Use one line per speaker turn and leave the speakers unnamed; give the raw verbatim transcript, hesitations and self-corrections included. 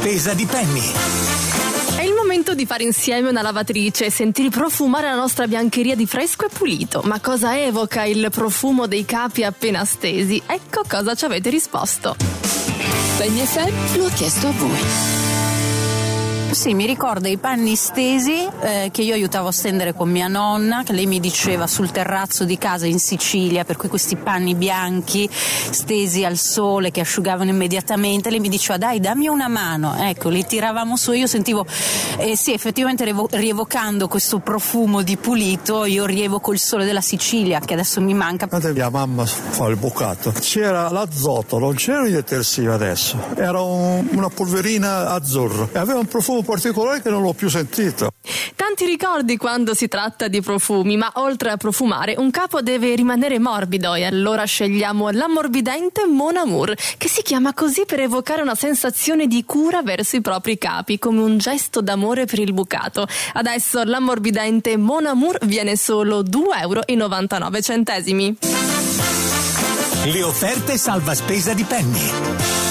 spesa di Penny.
È il momento di fare insieme una lavatrice e sentire profumare la nostra biancheria di fresco e pulito. Ma cosa evoca il profumo dei capi appena stesi? Ecco cosa ci avete risposto.
Penny F M lo ha chiesto a voi.
Sì, mi ricorda i panni stesi eh, che io aiutavo a stendere con mia nonna, che lei mi diceva sul terrazzo di casa in Sicilia, per cui questi panni bianchi stesi al sole che asciugavano immediatamente, lei mi diceva dai dammi una mano, ecco, li tiravamo su, io sentivo, eh, sì, effettivamente rievo- rievocando questo profumo di pulito, io rievoco il sole della Sicilia che adesso mi manca.
Quando mia mamma fa il bucato c'era l'azoto, non c'erano i detersivi adesso, era un, una polverina azzurra e aveva un profumo particolare che non l'ho più sentito.
Tanti ricordi quando si tratta di profumi, ma oltre a profumare un capo deve rimanere morbido e allora scegliamo l'ammorbidente Mon Amour, che si chiama così per evocare una sensazione di cura verso i propri capi, come un gesto d'amore per il bucato. Adesso l'ammorbidente Mon Amour viene solo due euro e novantanove centesimi.
Le offerte salva spesa di Penny.